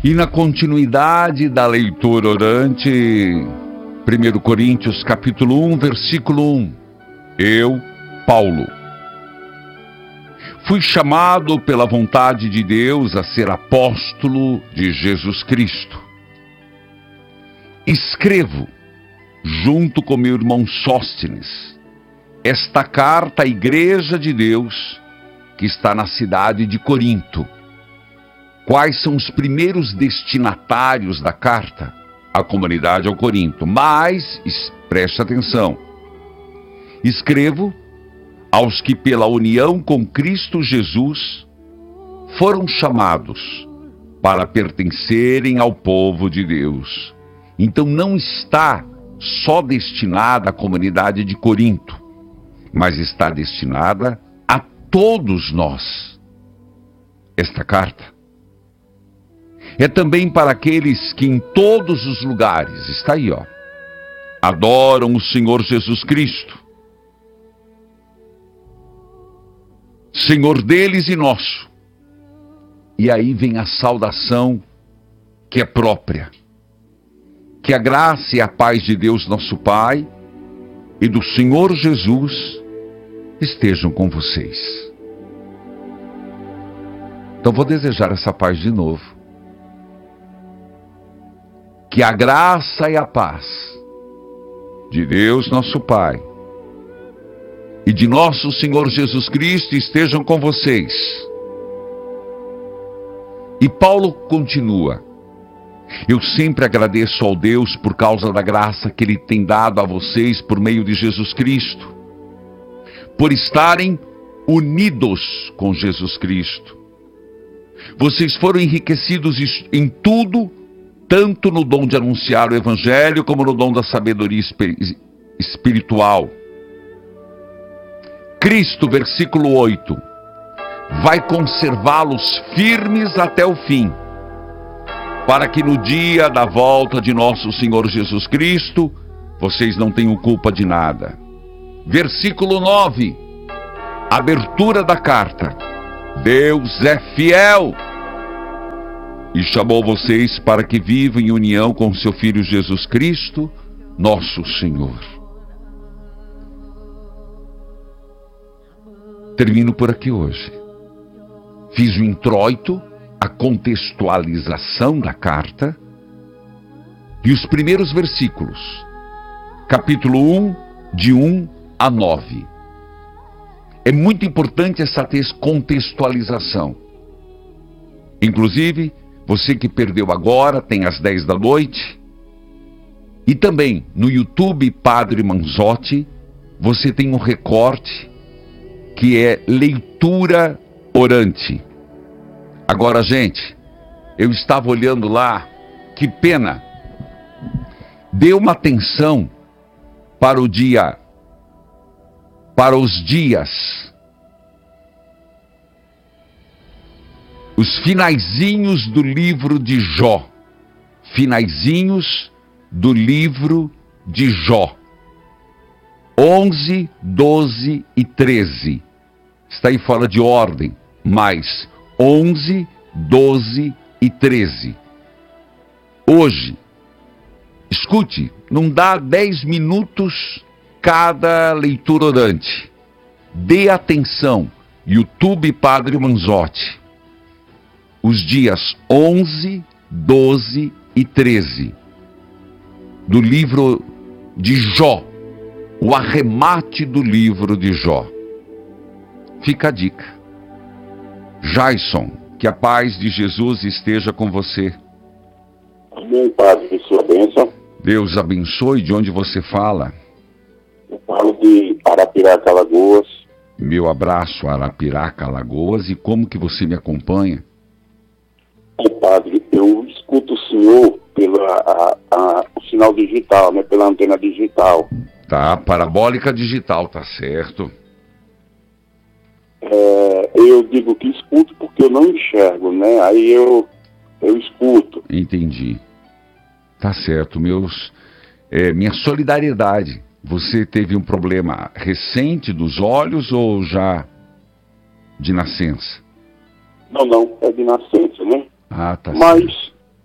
E na continuidade da leitura orante, 1 Coríntios capítulo 1, versículo 1. Eu, Paulo, fui chamado pela vontade de Deus a ser apóstolo de Jesus Cristo. Escrevo, junto com meu irmão Sóstenes, esta carta à Igreja de Deus que está na cidade de Corinto. Quais são os primeiros destinatários da carta? A comunidade ao Corinto. Mas, preste atenção, escrevo aos que pela união com Cristo Jesus foram chamados para pertencerem ao povo de Deus. Então não está só destinada à comunidade de Corinto, mas está destinada a todos nós. Esta carta é também para aqueles que em todos os lugares, está aí, adoram o Senhor Jesus Cristo, Senhor deles e nosso. E aí vem a saudação que é própria. Que a graça e a paz de Deus nosso Pai e do Senhor Jesus estejam com vocês. Então vou desejar essa paz de novo. Que a graça e a paz de Deus nosso Pai e de nosso Senhor Jesus Cristo estejam com vocês. E Paulo continua: eu sempre agradeço ao Deus por causa da graça que Ele tem dado a vocês por meio de Jesus Cristo, por estarem unidos com Jesus Cristo. Vocês foram enriquecidos em tudo, tanto no dom de anunciar o Evangelho, como no dom da sabedoria espiritual. Cristo, versículo 8, vai conservá-los firmes até o fim, para que no dia da volta de nosso Senhor Jesus Cristo, vocês não tenham culpa de nada. Versículo 9, abertura da carta. Deus é fiel e chamou vocês para que vivam em união com seu Filho Jesus Cristo, nosso Senhor. Termino por aqui hoje. Fiz o introito, a contextualização da carta e os primeiros versículos, capítulo 1, de 1 a 9. É muito importante essa contextualização. Inclusive, você que perdeu agora, tem às 10 da noite. E também no YouTube Padre Manzotti, você tem um recorte que é leitura orante. Agora, gente, eu estava olhando lá, que pena. Dê uma atenção para os dias, os finaizinhos do livro de Jó. Finaizinhos do livro de Jó. 11, 12 e 13. Está aí fora de ordem, mas 11, 12 e 13. Hoje, escute, não dá 10 minutos cada leitura orante. Dê atenção, YouTube Padre Manzotti. Os dias 11, 12 e 13 do livro de Jó, o arremate do livro de Jó. Fica a dica. Jason, que a paz de Jesus esteja com você. Amém, Padre, que sua bênção. Deus abençoe. De onde você fala? Eu falo de Arapiraca, Alagoas. Meu abraço, Arapiraca, Alagoas. E como que você me acompanha? Padre, eu escuto o senhor pela o sinal digital, né, pela antena digital. Tá, parabólica digital, tá certo. Eu digo que escuto porque eu não enxergo, né? Aí eu escuto. Entendi. Tá certo, minha solidariedade. Você teve um problema recente dos olhos ou já de nascença? Não, é de nascença, né? Ah, tá Mas certo.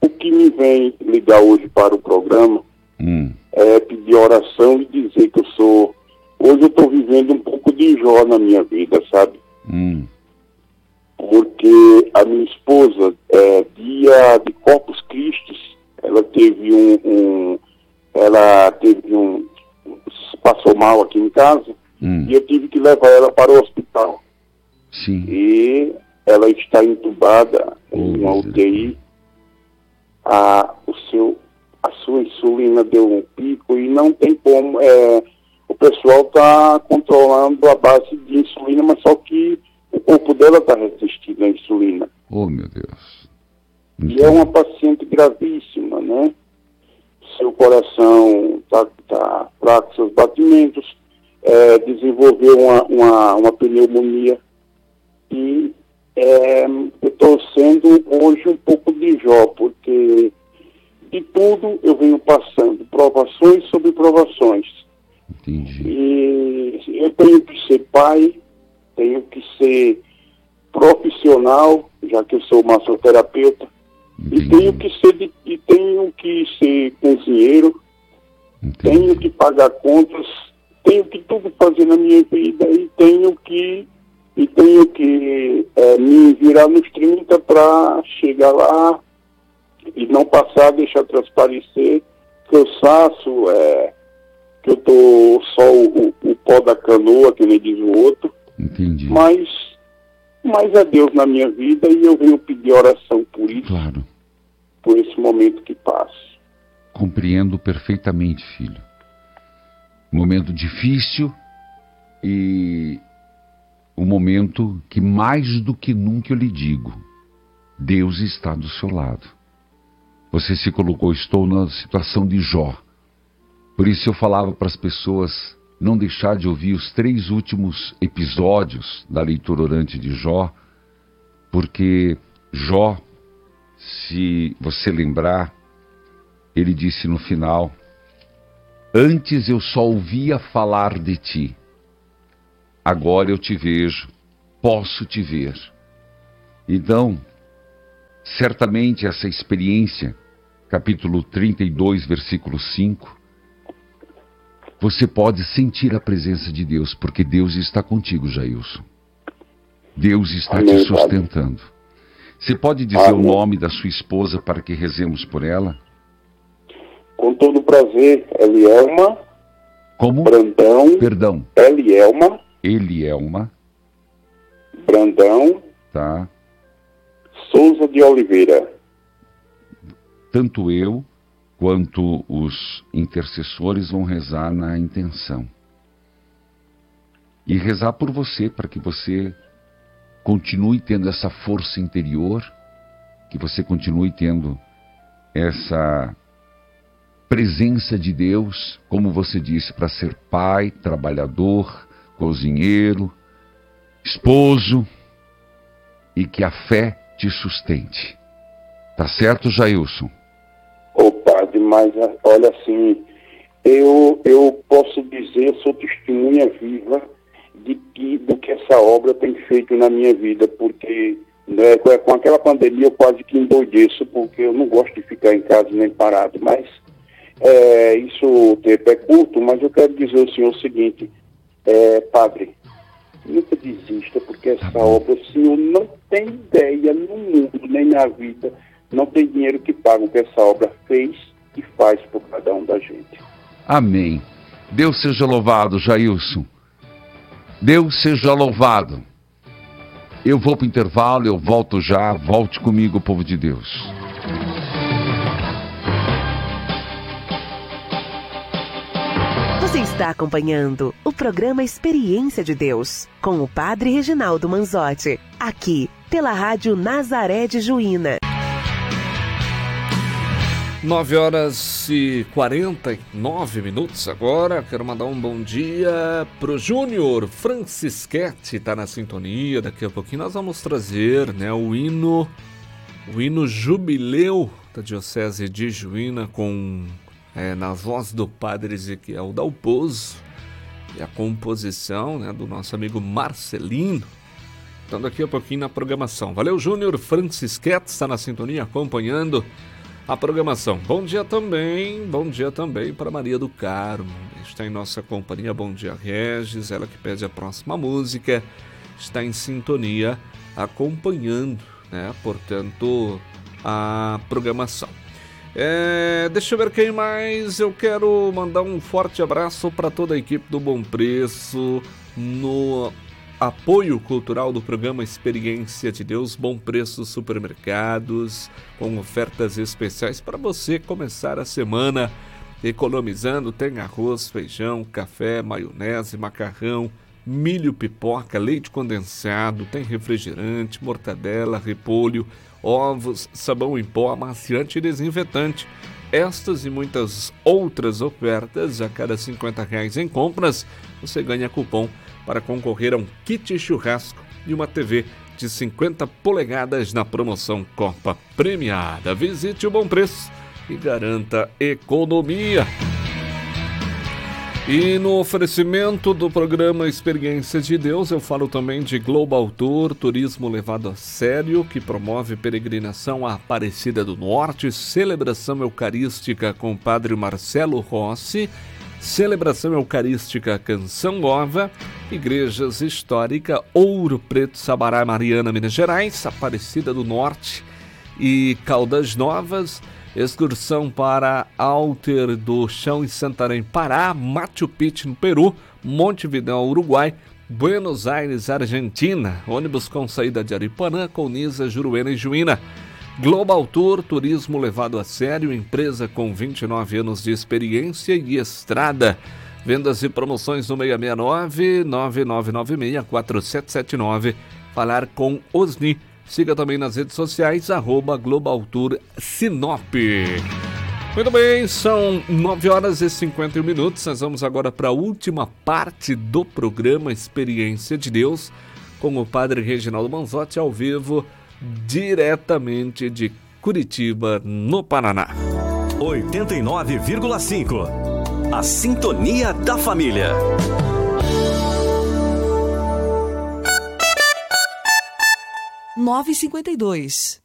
o que me vem ligar hoje para o programa é pedir oração e dizer que hoje eu estou vivendo um pouco de Jó na minha vida, sabe? Porque a minha esposa, dia de Corpus Christi, ela passou mal aqui em casa, e eu tive que levar ela para o hospital. Sim. E ela está entubada em uma UTI. A sua insulina deu um pico e não tem como. O pessoal está controlando a base de insulina, mas só que o corpo dela está resistindo à insulina. Oh, meu Deus. E é uma paciente gravíssima, né? Seu coração está fraco, seus batimentos, desenvolveu uma pneumonia. E eu estou sendo hoje um pouco de Jó, porque de tudo eu venho passando, provações sobre provações. Entendi. E eu tenho que ser pai, tenho que ser profissional, já que eu sou massoterapeuta, e tenho que ser cozinheiro, tenho que pagar contas, tenho que tudo fazer na minha vida e tenho que me virar nos 30 para chegar lá e não passar, deixar transparecer cansaço, que eu tô só o pó da canoa, que nem diz o outro. Entendi. Mas é Deus na minha vida e eu venho pedir oração por isso. Claro. Por esse momento que passo. Compreendo perfeitamente, filho. Momento difícil e um momento que mais do que nunca eu lhe digo, Deus está do seu lado. Você se colocou, estou na situação de Jó. Por isso eu falava para as pessoas não deixar de ouvir os 3 últimos episódios da leitura orante de Jó, porque Jó, se você lembrar, ele disse no final: antes eu só ouvia falar de ti, agora eu te vejo, posso te ver. Então, certamente essa experiência, capítulo 32, versículo 5, você pode sentir a presença de Deus, porque Deus está contigo, Jailson. Deus está te sustentando. Você pode dizer o nome da sua esposa para que rezemos por ela? Com todo prazer, Elielma. Como? Brandão. Perdão. Elielma. Brandão. Tá. Souza de Oliveira. Tanto eu quanto os intercessores vão rezar na intenção. E rezar por você, para que você continue tendo essa força interior, que você continue tendo essa presença de Deus, como você disse, para ser pai, trabalhador, cozinheiro, esposo, e que a fé te sustente. Tá certo, Jailson? Ô padre, mas olha assim, eu posso dizer, eu sou testemunha viva do que essa obra tem feito na minha vida, porque com aquela pandemia eu quase que endoideço, porque eu não gosto de ficar em casa nem parado, mas isso o tempo é curto, mas eu quero dizer ao senhor o seguinte, padre, nunca desista, porque essa obra o senhor não tem ideia no mundo, nem na vida, não tem dinheiro que pague o que essa obra fez e faz por cada um da gente. Amém. Deus seja louvado, Jailson. Deus seja louvado. Eu vou para o intervalo, eu volto já. Volte comigo, povo de Deus. Você está acompanhando o programa Experiência de Deus, com o Padre Reginaldo Manzotti, aqui pela Rádio Nazaré de Juína. 9h49 agora. Quero mandar um bom dia pro Júnior Francisquete, tá na sintonia. Daqui a pouquinho nós vamos trazer, o hino Jubileu da Diocese de Juína, na voz do Padre Ezequiel Dalpozo e a composição do nosso amigo Marcelino. Então daqui a pouquinho na programação. Valeu, Júnior Francisquete, está na sintonia acompanhando a programação. Bom dia também para Maria do Carmo, está em nossa companhia. Bom dia, Regis, ela que pede a próxima música, está em sintonia, acompanhando, né, portanto, a programação. Deixa eu ver quem mais. Eu quero mandar um forte abraço para toda a equipe do Bom Preço no apoio cultural do programa Experiência de Deus. Bom Preço Supermercados, com ofertas especiais para você começar a semana economizando. Tem arroz, feijão, café, maionese, macarrão, milho, pipoca, leite condensado, tem refrigerante, mortadela, repolho, ovos, sabão em pó, amaciante e desinfetante. Estas e muitas outras ofertas. A cada R$50 em compras, você ganha cupom para concorrer a um kit churrasco e uma TV de 50 polegadas na promoção Copa Premiada. Visite o Bom Preço e garanta economia. E no oferecimento do programa Experiência de Deus, eu falo também de Global Tour, turismo levado a sério, que promove peregrinação à Aparecida do Norte, celebração eucarística com o Padre Marcelo Rossi, celebração eucarística Canção Nova, igrejas histórica Ouro Preto, Sabará, Mariana, Minas Gerais, Aparecida do Norte e Caldas Novas, excursão para Alter do Chão em Santarém, Pará, Machu Picchu no Peru, Montevidéu, Uruguai, Buenos Aires, Argentina, ônibus com saída de Aripuanã, Colniza, Juruena e Juína. Global Tour, turismo levado a sério, empresa com 29 anos de experiência e estrada. Vendas e promoções no 669-9996-4779. Falar com Osni. Siga também nas redes sociais, @Global Tour Sinop. Muito bem, são 9h51. Nós vamos agora para a última parte do programa Experiência de Deus, com o Padre Reginaldo Manzotti, ao vivo, diretamente de Curitiba, no Paraná. 89,5. A Sintonia da Família. 9h52.